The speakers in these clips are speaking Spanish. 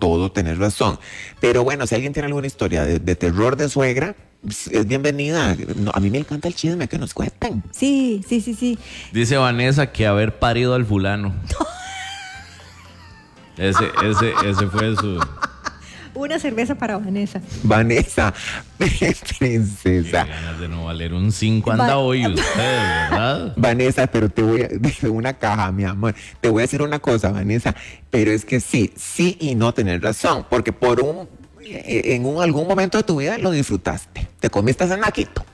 todo, tenés razón. Pero bueno, si alguien tiene alguna historia de terror de suegra, es bienvenida. No, a mí me encanta el chisme, que nos cuenten. Sí. Dice Vanessa que haber parido al fulano. Ese fue su... Una cerveza para Vanessa. Vanessa, princesa. Qué ganas de no valer un 5 anda hoy usted, ¿verdad? Vanessa, pero te voy a decir una caja, mi amor. Te voy a decir una cosa, Vanessa. Pero es que sí y no tenés razón. Porque en algún momento de tu vida lo disfrutaste. Te comiste ese naquito.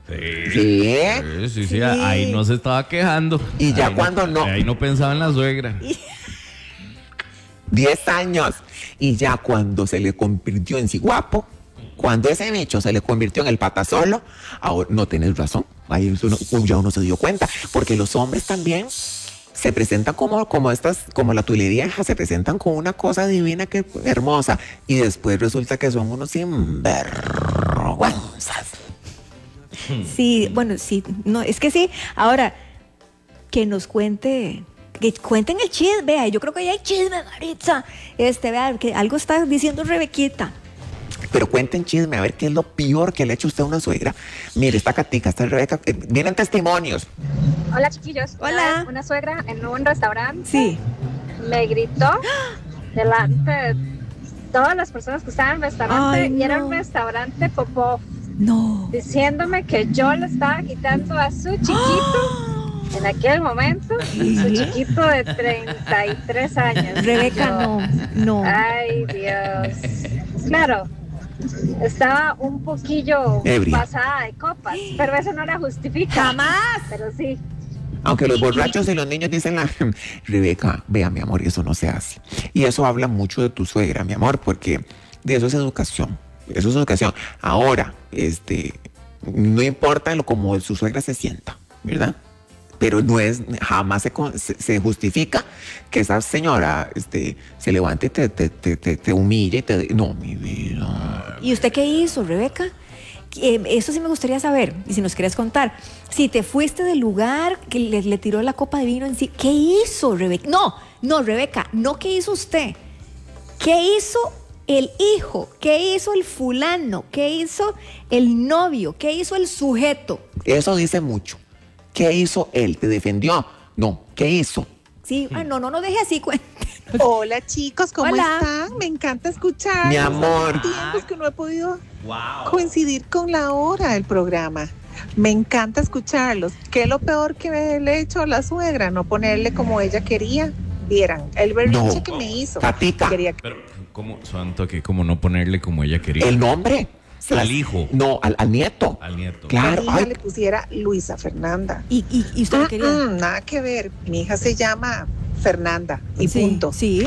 Sí, ahí no se estaba quejando. Y ya cuando no. Ahí no pensaba en la suegra. 10 años. Y ya cuando se le convirtió en ciguapo, cuando ese bicho se le convirtió en el patasolo, ahora no tenés razón. Ahí ya uno se dio cuenta. Porque los hombres también se presentan como la tulería, se presentan con una cosa divina, que hermosa. Y después resulta que son unos sinvergüenzas. Sí, bueno, sí. No, es que sí. Ahora, que nos cuenten el chisme, vea, yo creo que ya hay chisme, Maritza. Vea, que algo está diciendo Rebequita. Pero cuenten chisme, a ver qué es lo peor que le ha hecho usted a una suegra. Mire, esta Catica, esta Rebeca, vienen testimonios. Hola, chiquillos. Hola. Una suegra en un restaurante. Sí. Me gritó delante de todas las personas que estaban en el restaurante. Ay, y era no. un restaurante popó. No. Diciéndome que yo le estaba quitando a su chiquito. En aquel momento, su chiquito de 33 años. Rebeca, no. Ay, Dios. Claro, estaba un poquillo ebria, pasada de copas, pero eso no la justifica. ¡Jamás! Pero sí. Aunque los borrachos y los niños dicen Rebeca, vea, mi amor, eso no se hace. Y eso habla mucho de tu suegra, mi amor, porque de eso es educación. Eso es educación. Ahora, no importa como su suegra se sienta, ¿verdad? Pero jamás se justifica que esa señora se levante y te humille y no, mi vida. ¿Y usted qué hizo, Rebeca? Eso sí me gustaría saber, y si nos quieres contar. Si te fuiste del lugar, que le tiró la copa de vino en sí, ¿qué hizo, Rebeca? No, Rebeca, no, ¿qué hizo usted? ¿Qué hizo el hijo? ¿Qué hizo el fulano? ¿Qué hizo el novio? ¿Qué hizo el sujeto? Eso dice mucho. ¿Qué hizo él? ¿Te defendió? No, ¿qué hizo? Sí, no deje así, cuéntenos. Hola, chicos, ¿cómo Hola. están? Me encanta escuchar. Mi amor. Hace tiempos que no he podido coincidir con la hora del programa. Me encanta escucharlos. ¿Qué es lo peor que le he hecho a la suegra? No ponerle como ella quería. Vieran, el berrinche No. que me hizo. Catica. Quería Pero, ¿cómo, santo, que como no ponerle como ella quería? ¿El nombre? Al hijo. No, al nieto. Al nieto. que a Claro. mi hija Ay, le pusiera Luisa Fernanda. ¿Y usted lo quería? Nada que ver. Mi hija se llama Fernanda y Sí, punto. Sí.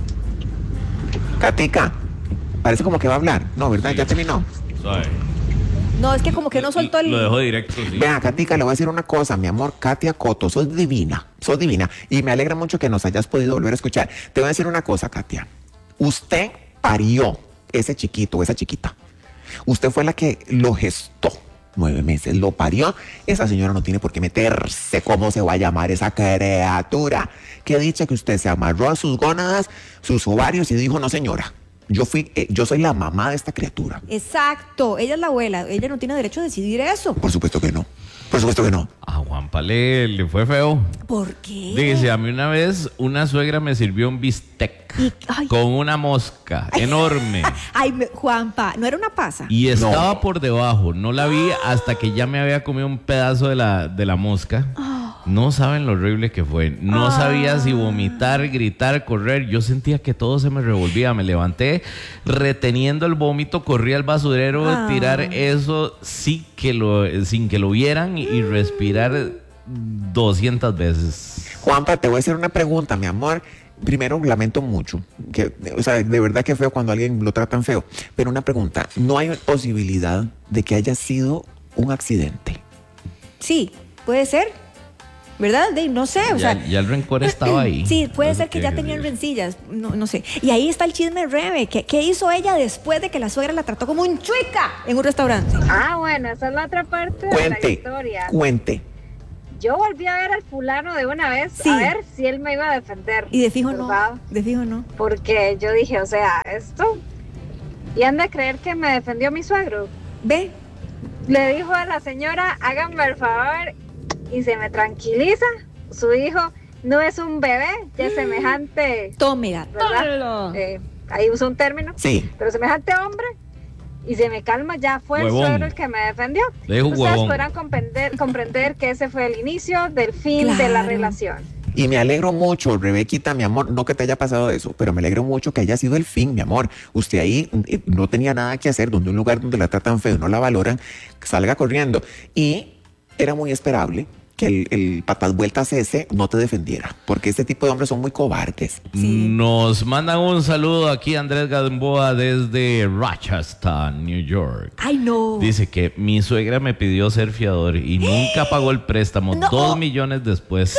Catica, parece como que va a hablar. No, ¿verdad? Sí. Ya terminó. Suave. No, es que como que no soltó el... Lo dejó directo, sí. Vea, Catica, le voy a decir una cosa, mi amor. Katia Coto, sos divina. Y me alegra mucho que nos hayas podido volver a escuchar. Te voy a decir una cosa, Katia. Usted parió ese chiquito o esa chiquita. Usted fue la que lo gestó. 9 meses lo parió. Esa señora no tiene por qué meterse. ¿Cómo se va a llamar esa criatura? Que dicha que usted se amarró a sus gónadas, sus ovarios y dijo, no señora, yo soy la mamá de esta criatura. Exacto, ella es la abuela, ella no tiene derecho a decidir eso. Por supuesto que no. Por supuesto que no. A Juanpa le fue feo. ¿Por qué? Dice, a mí una vez una suegra me sirvió un bistec Ay. con una mosca enorme. Ay, Juanpa, ¿no era una pasa? Y estaba por debajo. No la vi hasta que ya me había comido un pedazo de la mosca. No saben lo horrible que fue. No sabía si vomitar, gritar, correr. Yo sentía que todo se me revolvía. Me levanté reteniendo el vómito, corrí al basurero a tirar eso sin que lo vieran y respirar 200 veces. Juanpa, te voy a hacer una pregunta, mi amor. Primero, lamento mucho. De verdad que feo cuando alguien lo tratan feo. Pero una pregunta, ¿no hay posibilidad de que haya sido un accidente? Sí, puede ser. ¿Verdad? No sé, o sea... Ya el rencor estaba ahí. Sí, puede Eso ser que ya quiere tenían decir. rencillas, no sé. Y ahí está el chisme, Rebe. ¿Qué hizo ella después de que la suegra la trató como un chuica en un restaurante? Ah, bueno, esa es la otra parte de la historia. Cuente. yo volví a ver al fulano de una vez, Sí. a ver si él me iba a defender. Y de fijo no. ¿verdad? De fijo no. Porque yo dije, o sea, esto... Y han de creer que me defendió mi suegro. Ve. Le dijo a la señora, háganme el favor, y se me tranquiliza. Su hijo no es un bebé, ya es semejante, Tómela. ¿verdad? Ahí uso un término, Sí. pero semejante hombre, y se me calma, ya fue Huevón. el suegro el que me defendió. Le dijo Ustedes huevón. podrán comprender que ese fue el inicio del fin de la Claro. relación. Y me alegro mucho, Rebequita, mi amor, no que te haya pasado eso, pero me alegro mucho que haya sido el fin, mi amor. Usted ahí no tenía nada que hacer, donde un lugar donde la tratan feo, no la valoran, salga corriendo. Y era muy esperable que el patas vueltas ese no te defendiera, porque este tipo de hombres son muy cobardes. Sí. Nos mandan un saludo aquí Andrés Gamboa desde Rochester, New York. Ay, no. Dice que mi suegra me pidió ser fiador y nunca pagó el préstamo. No. 2 millones después.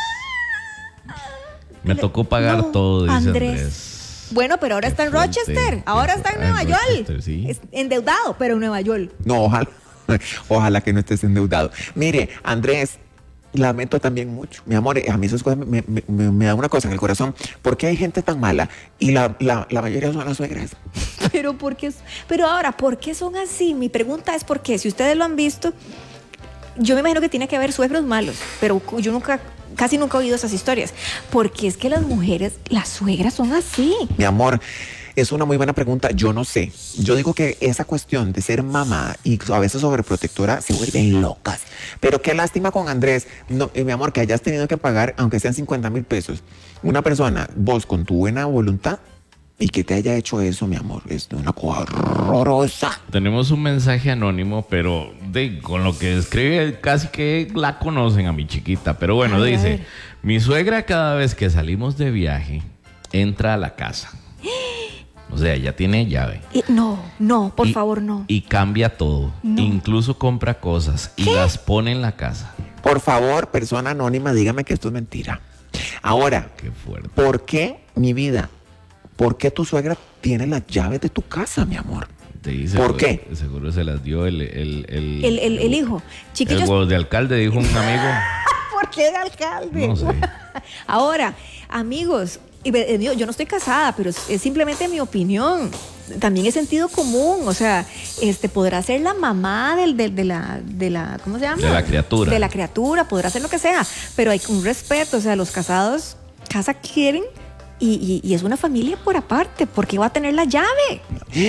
Me tocó pagar No, todo, dice Andrés. Andrés. Bueno, pero ahora Qué está en fuerte, Rochester. qué Ahora está en fuerte. Nueva York. Rochester, sí. Es endeudado, pero en Nueva York. No, ojalá, ojalá que no estés endeudado. Mire, Andrés, lamento también mucho. Mi amor, a mí esas cosas me da una cosa en el corazón. ¿Por qué hay gente tan mala? Y la mayoría son las suegras. Pero pero ahora, ¿por qué son así? Mi pregunta es por qué. Si ustedes lo han visto, yo me imagino que tiene que haber suegros malos, pero yo casi nunca he oído esas historias. Porque es que las mujeres, las suegras son así. Mi amor, es una muy buena pregunta. Yo no sé. Yo digo que esa cuestión de ser mamá y a veces sobreprotectora se vuelven locas. Pero qué lástima con Andrés. No, mi amor, que hayas tenido que pagar, aunque sean 50,000 pesos, una persona, vos con tu buena voluntad, y que te haya hecho eso, mi amor, es una cosa horrorosa. Tenemos un mensaje anónimo, pero con lo que escribe casi que la conocen a mi chiquita. Pero bueno, A ver, a dice, ver. mi suegra cada vez que salimos de viaje entra a la casa. O sea, ya tiene llave. No, por Y- favor, no. Y cambia todo. No. Incluso compra cosas y las pone en la casa. Por favor, persona anónima, dígame que esto es mentira. Ahora, Qué fuerte. ¿por qué, mi vida? ¿Por qué tu suegra tiene las llaves de tu casa, mi amor? Te dice, ¿Por qué? Seguro se las dio el El hijo. El Chiquillos, huevo de alcalde, dijo un amigo. ¿por qué de alcalde? No sé. Ahora, amigos, yo no estoy casada, pero es simplemente mi opinión. También es sentido común, o sea, podrá ser la mamá de la, ¿cómo se llama? De la criatura. De la criatura, podrá ser lo que sea, pero hay un respeto, o sea, los casados casa quieren y es una familia por aparte, porque va a tener la llave.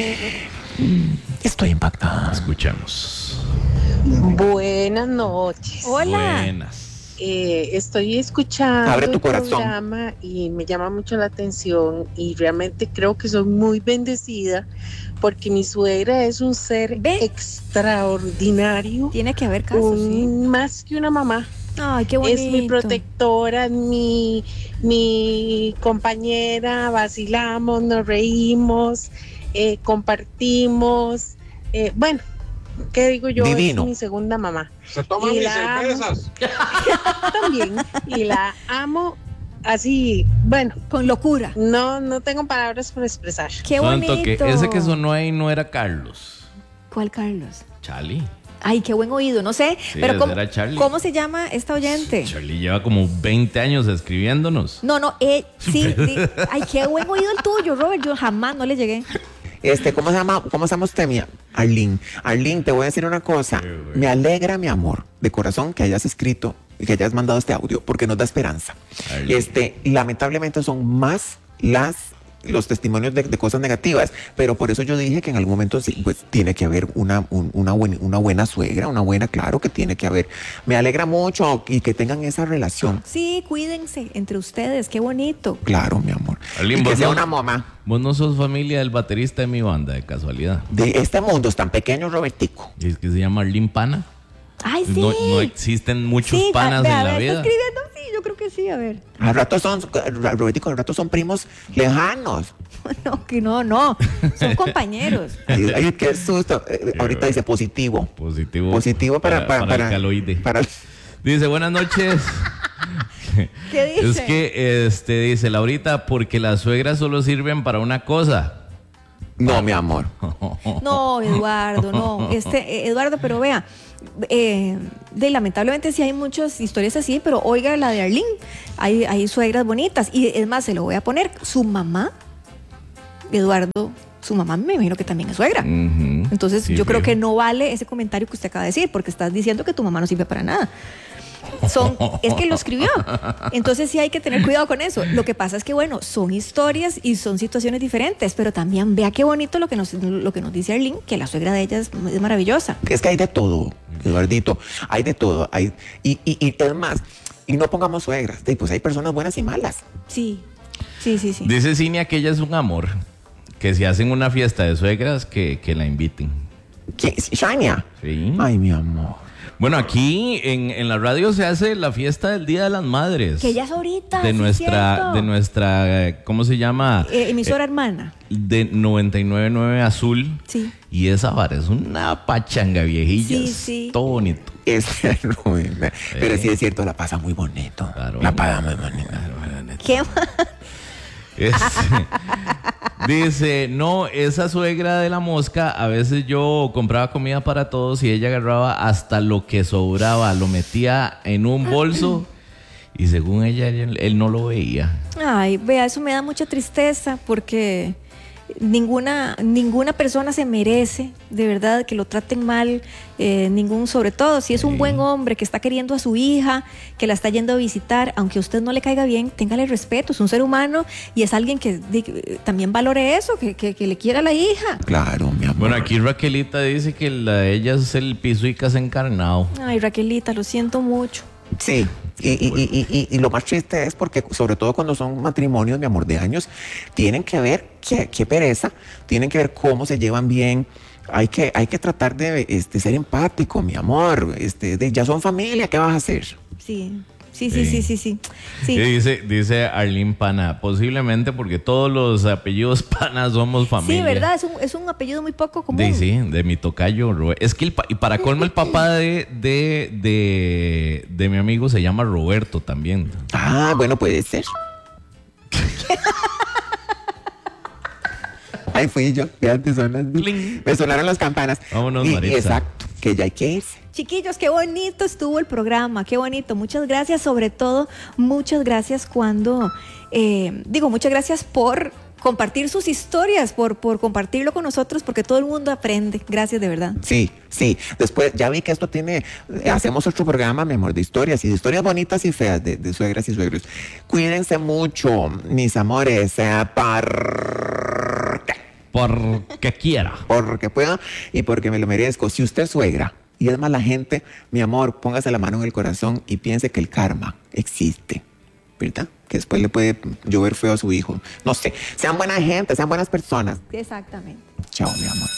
Estoy impactada. Escuchamos. Buenas noches. Hola. Buenas. Estoy escuchando Abre tu el corazón. programa y me llama mucho la atención y realmente creo que soy muy bendecida porque mi suegra es un ser ¿Ve? extraordinario, Tiene que haber casos, sí. más que una mamá. Ay, qué bonito. Es mi protectora, mi compañera, vacilamos, nos reímos, compartimos. Bueno, ¿qué digo yo? Divino. Es mi segunda mamá. Se toman Y mis la amo. cervezas. También. Y la amo así, bueno, Con locura. no tengo palabras para expresar. Qué Tanto bonito. que ese que sonó ahí no era Carlos. ¿Cuál, Carlos? Charlie. Ay, qué buen oído, no sé. Sí, pero ese ¿cómo, era Charlie. ¿cómo se llama esta oyente? Charlie lleva como 20 años escribiéndonos. No, sí, ay, qué buen oído el tuyo, Robert. Yo jamás no le llegué. ¿Cómo se llama? ¿Cómo se llama usted, mía? Arlene. Arlene, te voy a decir una cosa. Me alegra, mi amor, de corazón, que hayas escrito y que hayas mandado este audio, porque nos da esperanza. Arlene. Lamentablemente son más los testimonios de cosas negativas, pero por eso yo dije que en algún momento sí, pues tiene que haber una buena suegra, una buena, claro que tiene que haber. Me alegra mucho y que tengan esa relación. Sí, cuídense entre ustedes, qué bonito. Claro, mi amor. Arlene, Y que vos sea no- una mamá Vos no sos familia del baterista de mi banda, de casualidad. de este mundo es tan pequeño, Robertico. Y es que se llama Arlene Pana. Ay, sí. No existen muchos Sí, panas vea, en la está vida. escribiendo, sí, yo creo que sí, a ver. Al rato Robertico, al rato son primos lejanos. No, que no, son compañeros. Ay, qué susto. Ahorita dice positivo. Positivo para el caloide. para- Dice, buenas noches. ¿Qué dice? Es que, dice Laurita, porque las suegras solo sirven para una cosa, No, mi amor. No, Eduardo, no. Eduardo, pero vea, lamentablemente sí hay muchas historias así, pero oiga la de Arlene. Hay suegras bonitas. Y es más, se lo voy a poner. Su mamá, Eduardo, su mamá me imagino que también es suegra. Entonces, Sí, yo creo fijo. que no vale ese comentario que usted acaba de decir, porque estás diciendo que tu mamá no sirve para nada. Es que lo escribió. Entonces sí hay que tener cuidado con eso. Lo que pasa es que, bueno, son historias y son situaciones diferentes, pero también vea qué bonito lo que nos dice Arlene, que la suegra de ella es maravillosa. Es que hay de todo, Eduardito. Hay de todo. Y es más, y no pongamos suegras. Pues hay personas buenas y malas. Sí. Dice Cinia que ella es un amor. Que si hacen una fiesta de suegras, que la inviten. ¿Quién? ¿Shania? Sí. Ay, mi amor. Bueno, aquí en la radio se hace la fiesta del Día de las Madres. Que ya es ahorita. de sí, nuestra, cierto. ¿cómo se llama? Emisora hermana. De 99.9 Azul. Sí. Y esa vara es una pachanga viejilla. Sí. Todo bonito. Pero sí es cierto, la pasa muy bonito. Claro. La pasa muy bonito. ¿Qué más? Dice, no, esa suegra de la mosca, a veces yo compraba comida para todos y ella agarraba hasta lo que sobraba, lo metía en un bolso y según ella, él no lo veía. Ay, vea, eso me da mucha tristeza porque ninguna persona se merece, de verdad, que lo traten mal, sobre todo si es un buen hombre que está queriendo a su hija, que la está yendo a visitar, aunque a usted no le caiga bien, téngale respeto, es un ser humano y es alguien que también valore eso, que le quiera a la hija. Claro, mi amor. Bueno, aquí Raquelita dice que la de ella es el piso y casa encarnado. Ay, Raquelita, lo siento mucho. Sí, y lo más triste es porque, sobre todo cuando son matrimonios, mi amor, de años, tienen que ver, qué pereza, tienen que ver cómo se llevan bien. Hay que tratar de ser empático, mi amor. Ya son familia, ¿qué vas a hacer? Sí. Y dice Arlene Pana, posiblemente porque todos los apellidos Pana somos familia. Sí, ¿verdad? Es un apellido muy poco común. Sí, de mi tocayo. Es que y para colmo el papá de mi amigo se llama Roberto también. Ah, bueno, puede ser. Ahí fui yo. Fíjate, me sonaron las campanas. Vámonos, Maritza. Exacto, que ya hay que irse. Chiquillos, qué bonito estuvo el programa, qué bonito. Muchas gracias, sobre todo, muchas gracias muchas gracias por compartir sus historias, por compartirlo con nosotros, porque todo el mundo aprende. Gracias, de verdad. Sí. Después, ya vi que esto hacemos otro programa, mi amor, de historias, y de historias bonitas y feas, de suegras y suegros. Cuídense mucho, mis amores, Porque quiera. porque pueda y porque me lo merezco. Si usted es suegra y es mala gente, mi amor, póngase la mano en el corazón y piense que el karma existe, ¿verdad? Que después le puede llover feo a su hijo. No sé, sean buena gente, sean buenas personas. Exactamente. Chao, mi amor.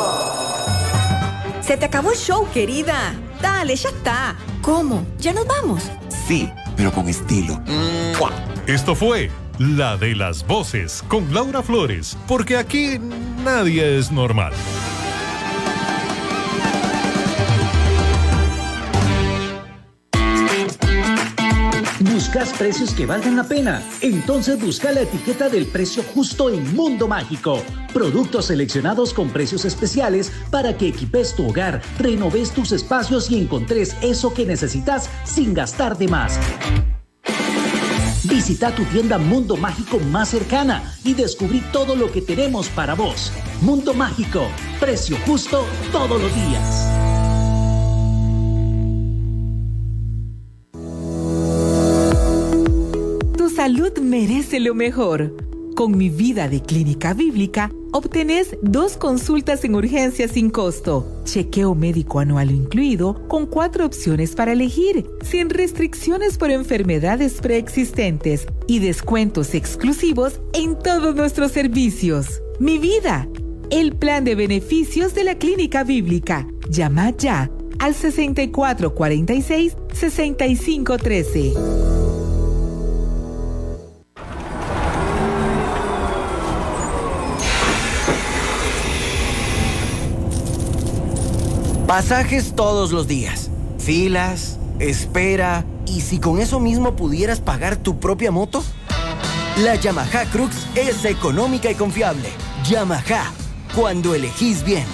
Se te acabó el show, querida. Dale, ya está. ¿Cómo? ¿Ya nos vamos? Sí, pero con estilo. ¡Mua! Esto fue La de las Voces con Laura Flores, porque aquí nadie es normal. ¿Buscas precios que valgan la pena? Entonces busca la etiqueta del precio justo en Mundo Mágico. Productos seleccionados con precios especiales para que equipes tu hogar, renoves tus espacios y encontres eso que necesitas sin gastar de más. Visita tu tienda Mundo Mágico más cercana y descubrí todo lo que tenemos para vos. Mundo Mágico, precio justo todos los días. Tu salud merece lo mejor. Con Mi Vida de Clínica Bíblica, obtenés 2 consultas en urgencia sin costo, chequeo médico anual incluido, con 4 opciones para elegir, sin restricciones por enfermedades preexistentes y descuentos exclusivos en todos nuestros servicios. Mi Vida, el plan de beneficios de la Clínica Bíblica. Llama ya al 6446-6513. Pasajes todos los días, filas, espera, ¿y si con eso mismo pudieras pagar tu propia moto? La Yamaha Crux es económica y confiable. Yamaha, cuando elegís bien.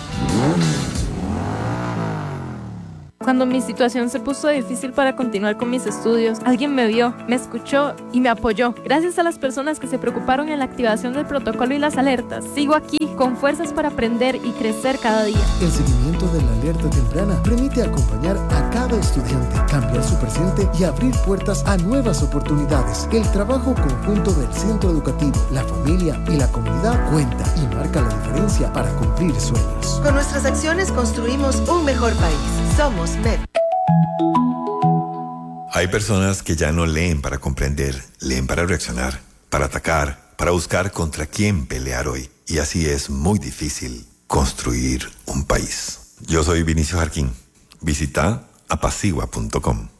Cuando mi situación se puso difícil para continuar con mis estudios, alguien me vio, me escuchó y me apoyó. Gracias a las personas que se preocuparon en la activación del protocolo y las alertas, sigo aquí con fuerzas para aprender y crecer cada día. El seguimiento de la alerta temprana permite acompañar a cada estudiante, cambiar su presente y abrir puertas a nuevas oportunidades. El trabajo conjunto del centro educativo, la familia y la comunidad cuenta y marca la diferencia para cumplir sueños. Con nuestras acciones construimos un mejor país. Somos MED. Hay personas que ya no leen para comprender, leen para reaccionar, para atacar, para buscar contra quién pelear hoy. Y así es muy difícil construir un país. Yo soy Vinicio Jarquín. Visita apacigua.com.